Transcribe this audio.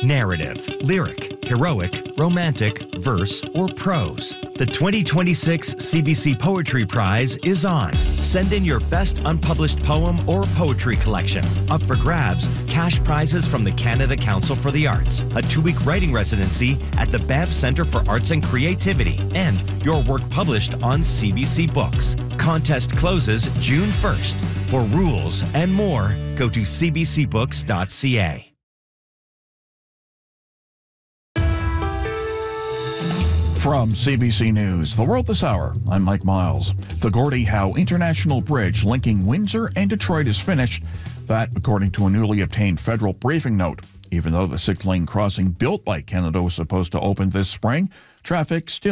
narrative, lyric, heroic, romantic, verse, or prose. The 2026 CBC Poetry Prize is on. Send in your best unpublished poem or poetry collection. Up for grabs, cash prizes from the Canada Council for the Arts, a 2-week writing residency at the Bev Centre for Arts and Creativity, and your work published on CBC Books. Contest closes June 1st. For rules and more, go to cbcbooks.ca. From CBC News, The World This Hour, I'm Mike Miles. The Gordie Howe International Bridge linking Windsor and Detroit is finished. That, according to a newly obtained federal briefing note. Even though the 6-lane crossing built by Canada was supposed to open this spring, traffic still